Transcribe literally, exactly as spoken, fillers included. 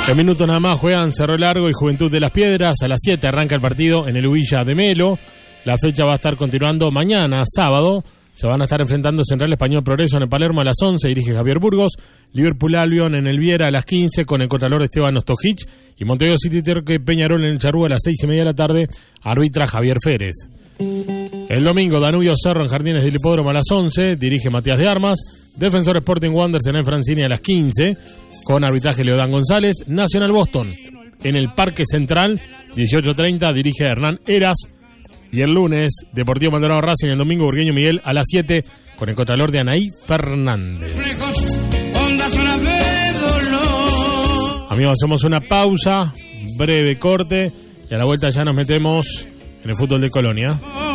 En minutos nada más juegan Cerro Largo y Juventud de las Piedras. A las siete arranca el partido en el Ubilla de Melo. La fecha va a estar continuando mañana, sábado. Se van a estar enfrentando Central Español Progreso en el Palermo a las once, dirige Javier Burgos. Liverpool Albion en el Viera a las quince con el contralor Esteban Ostojic. Y Montevideo City Torque Peñarol en el Charrúa a las seis y media de la tarde, arbitra Javier Férez. El domingo Danubio Cerro en Jardines del Hipódromo a las once, dirige Matías de Armas. Defensor Sporting Wanderers en el Francini a las quince, con arbitraje Leodán González. Nacional Boston en el Parque Central, dieciocho treinta, dirige Hernán Heras. Y el lunes, Deportivo Maldonado Racing, el domingo Burgueño Miguel a las siete, con el contralor de Anaí Fernández. Amigos, hacemos una pausa, breve corte, y a la vuelta ya nos metemos en el fútbol de Colonia.